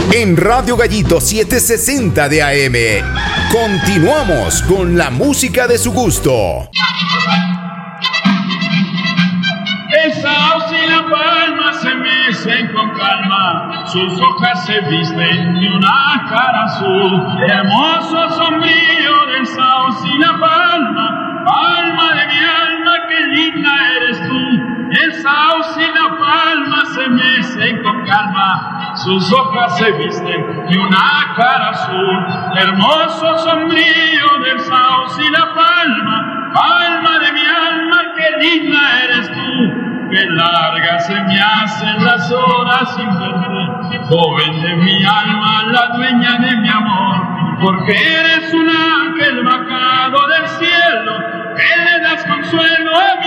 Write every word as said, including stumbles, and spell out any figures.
En Radio Gallito setecientos sesenta de A M. Continuamos con la música de su gusto. El sauce y la palma se mecen con calma, sus hojas se visten de una cara azul. Hermoso sombrío del sauce y la palma, palma de mi alma, qué linda eres tú. El sauce y la palma se mecen con calma, sus hojas se visten de una cara azul. Hermoso sombrío del sauce y la palma, palma de mi alma, qué linda eres tú. Que largas se me hacen las horas sin verte, joven de mi alma, la dueña de mi amor, porque eres un ángel bajado del cielo, que le das consuelo a mi